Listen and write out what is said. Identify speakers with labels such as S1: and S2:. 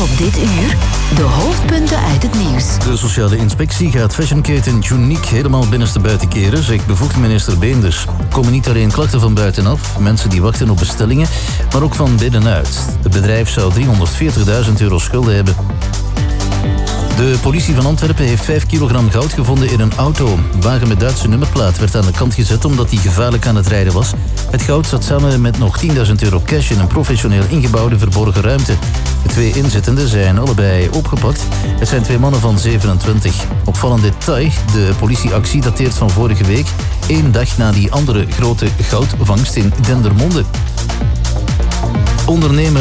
S1: Op dit uur de hoofdpunten uit het nieuws.
S2: De sociale inspectie gaat fashionketen Unique helemaal binnenstebuiten keren, zegt bevoegd minister Beenders. Er komen niet alleen klachten van buitenaf, mensen die wachten op bestellingen, maar ook van binnenuit. Het bedrijf zou €340.000 schulden hebben. De politie van Antwerpen heeft 5 kilogram goud gevonden in een auto. Een wagen met Duitse nummerplaat werd aan de kant gezet omdat hij gevaarlijk aan het rijden was. Het goud zat samen met nog €10.000 cash in een professioneel ingebouwde verborgen ruimte. De 2 inzittenden zijn allebei opgepakt. Het zijn 2 mannen van 27. Opvallend detail, de politieactie dateert van vorige week, 1 dag na die andere grote goudvangst in Dendermonde. Ondernemer